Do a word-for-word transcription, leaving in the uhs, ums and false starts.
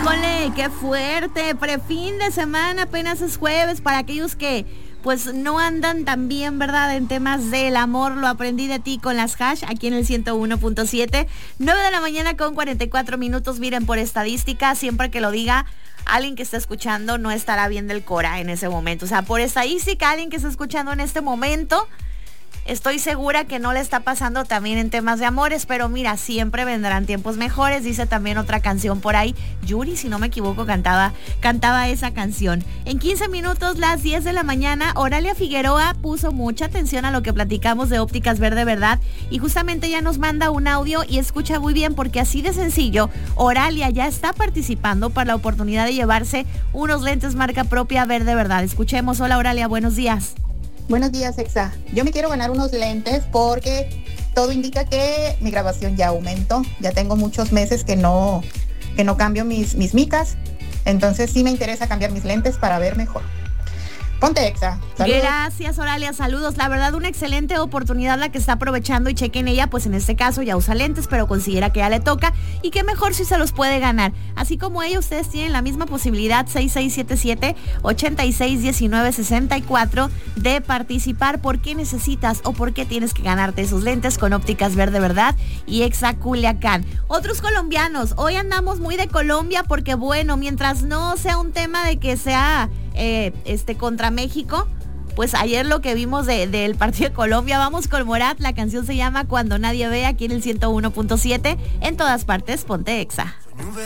Híjole, qué fuerte, prefin de semana, apenas es jueves, para aquellos que pues no andan tan bien, ¿verdad? En temas del amor, lo aprendí de ti con las hash, aquí en el ciento uno punto siete, nueve de la mañana con cuarenta y cuatro minutos, miren, por estadística, siempre que lo diga alguien que está escuchando no estará bien del cora en ese momento, o sea, por estadística, alguien que está escuchando en este momento, estoy segura que no le está pasando también en temas de amores, pero mira, siempre vendrán tiempos mejores, dice también otra canción por ahí. Yuri, si no me equivoco, cantaba, cantaba esa canción. En quince minutos, las diez de la mañana, Oralia Figueroa puso mucha atención a lo que platicamos de Ópticas Verde Verdad y justamente ella nos manda un audio y escucha muy bien porque así de sencillo, Oralia ya está participando para la oportunidad de llevarse unos lentes marca propia Verde Verdad. Escuchemos. Hola Oralia, buenos días. Buenos días, Exa. Yo me quiero ganar unos lentes porque todo indica que mi grabación ya aumentó. Ya tengo muchos meses que no, que no cambio mis, mis micas. Entonces sí me interesa cambiar mis lentes para ver mejor. Ponte Exa. Saludos. Gracias, Oralia, saludos. La verdad, una excelente oportunidad la que está aprovechando y chequen ella, pues en este caso ya usa lentes, pero considera que ya le toca y que mejor si se los puede ganar. Así como ella, ustedes tienen la misma posibilidad, seis seis siete siete, ocho seis uno nueve seis cuatro, de participar. ¿Por qué necesitas o por qué tienes que ganarte esos lentes con Ópticas Verde Verdad y Exa Culiacán? Otros colombianos, hoy andamos muy de Colombia porque bueno, mientras no sea un tema de que sea eh, este contra México, pues ayer lo que vimos de, del partido de Colombia, vamos con Morat, la canción se llama Cuando Nadie Ve, aquí en el ciento uno punto siete, en todas partes, ponte Exa.